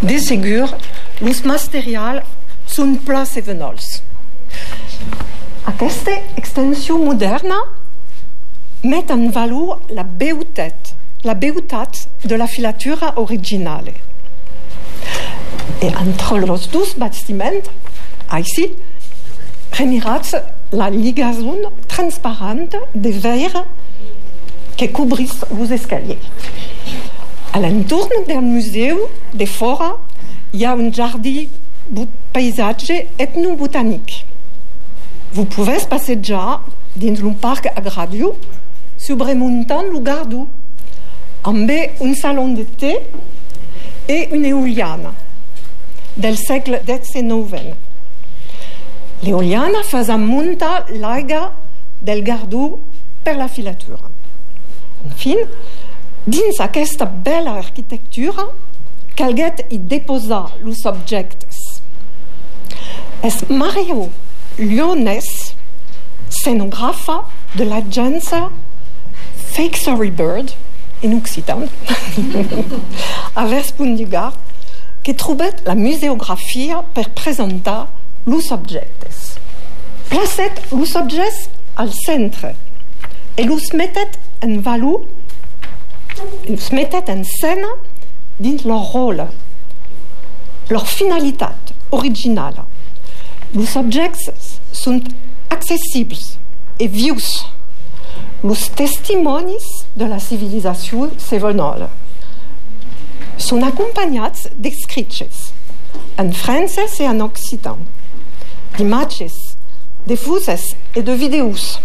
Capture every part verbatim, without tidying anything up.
Desigur, los materials sunt plaça venols. Aquesta extensió moderna met en valor la beutat, la beutat de la filatura originale. Et entre los dos bastiments, ici, remirats la ligaison transparente de verre que cobrissent los escaliers. À l'entorn del museu, de fora, hi ha un jardí paisatge etnobotànic. Vous pouvez passejar dins un parc agrari sobremuntant el Gardou, amb un salon de té i una eoliana del segle dix-neuf. L'eoliana faisant muntar l'aigua del Gardou per la filatura. Enfin, dins aquesta bella arquitectura, calguet hi deposar els objectes. És Mario Lyonès, scénographe de l'agència Fake Sorry Bird, en occitan, a Vers-Punt-du-Gard, que trobet la museografia per presentar els objectes. Placet els objectes al centre e els metet en valor, els metet en scène dins leur rôle, leur finalitat originale. Els objectes sunt accessibles et vius, els testimonis de la civilizació sevenola. Són acompanyats d'escrits en francès i en occitan, d'imatges, de fotos i de vídeos.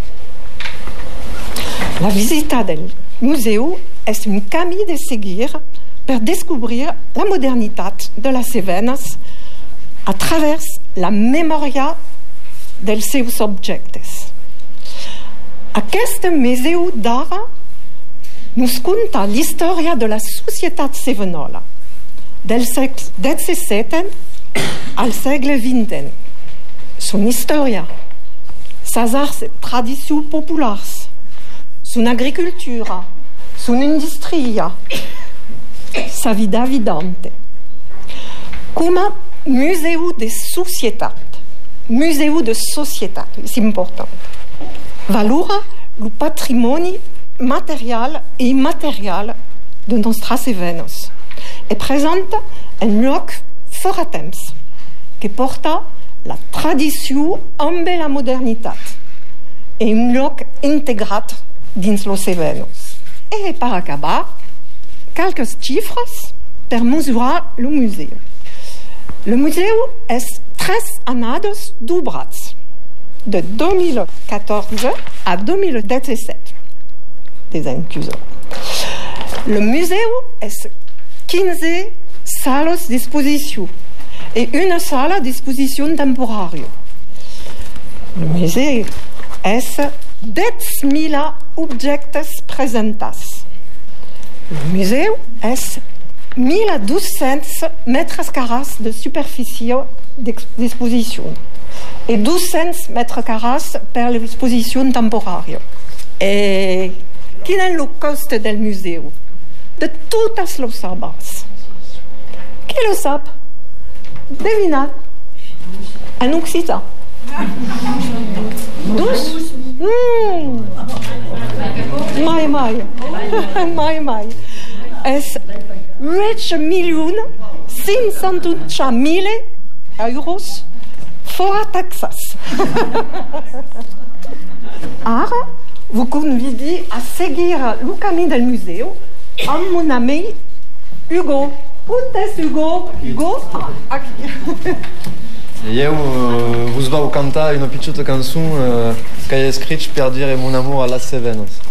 La visita del museu és un camí de seguir per descobrir la modernitat de les Cevenes a travers la memòria dels seus objectes. Aquest museu d'art nos conta l'història de la societat sevenola, del segle disset al segle vint. Son història, ses arts et tradicions populars, son agricultura, son industria, sa vida vivante. Com a museu de societat, museu de societat, és important. Valora el patrimoni material i immaterial de nostres Cevenes i presenta un lloc fora temps que porta la tradició amb la modernitat i un lloc integrat dins los Cevenes. I per acabar, quelques xifres per mesurar el museu. Le museu és tres anades d'obrats, de deux mille quatorze à deux mille dix-sept. Des inclusions. Le museu est quinze salas d'exposition et une salle à disposition temporaire. Le museu est dix mille objectes presentats. Le museu est mille deux cents mètres carrés de superficie d'exposition et deux cents mètres carrés per l'exposition temporaire. Et quin est le cost del museu? De totes les obres. Qui le sap? Devinat. En occitan. Douze? Mmh. Mai, mai. mai, mai. És huit milions cinc cents mille euros fora taxes. Ara, vous convidez à seguir le camí del museu amb mon ami Hugo. On est Hugo? Hugo? Ah, aquí. I eu uh, vos vau cantar una pitjota cançó uh, que he escrit per dire mon amour a las Cevenes.